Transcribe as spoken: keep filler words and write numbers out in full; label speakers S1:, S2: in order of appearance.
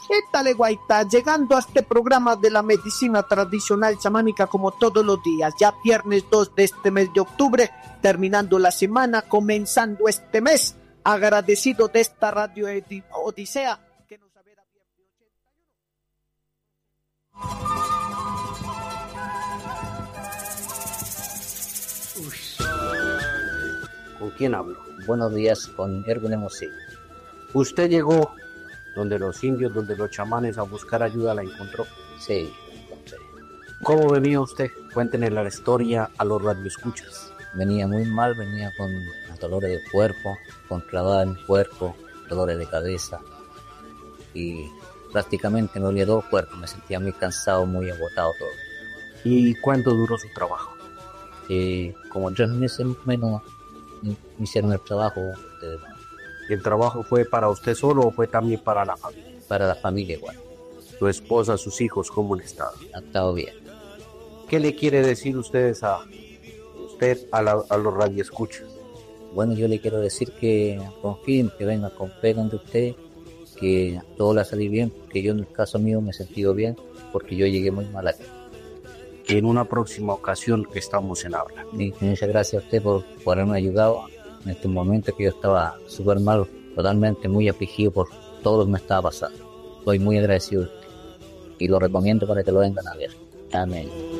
S1: Étale, guaita, llegando a este programa de la medicina tradicional chamánica como todos los días, ya viernes dos de este mes de octubre, terminando la semana, comenzando este mes, agradecido de esta radio Odisea que nos haber abierto
S2: ¿Con quién hablo?
S3: Buenos días, con Erwin Mosí.
S2: ¿Usted llegó donde los indios, donde los chamanes a buscar ayuda, la encontró?
S3: Sí, encontré.
S2: ¿Cómo venía usted? Cuéntenle la historia a los radioescuchas.
S3: Venía muy mal, venía con dolores de cuerpo, con clavada en el cuerpo, dolores de cabeza y prácticamente me dolía todo el cuerpo, me sentía muy cansado, muy agotado todo.
S2: ¿Y cuánto duró su trabajo?
S3: Y como tres meses menos me hicieron el trabajo. De,
S2: ¿El trabajo fue para usted solo o fue también para la familia?
S3: Para la familia igual.
S2: ¿Su esposa, sus hijos, cómo han estado?
S3: Han estado bien.
S2: ¿Qué le quiere decir ustedes a usted a, la, a los radioescuchas?
S3: Bueno, yo le quiero decir que confíen, que vengan con fe donde usted, que todo le ha salido bien, porque yo en el caso mío me he sentido bien, porque yo llegué muy mal aquí.
S2: Que en una próxima ocasión que estamos en habla.
S3: Y muchas gracias a usted por, por haberme ayudado en estos momentos que yo estaba súper mal, totalmente muy afligido por todo lo que me estaba pasando. Estoy muy agradecido de usted y lo recomiendo para que lo vengan a ver. Amén.